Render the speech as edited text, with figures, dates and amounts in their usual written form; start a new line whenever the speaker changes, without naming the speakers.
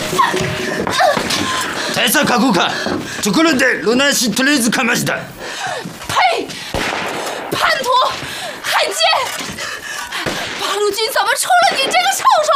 대사각오가ところでロナーシとりあえずかました。
呸！叛徒！汉奸！八路军怎么出了你这个臭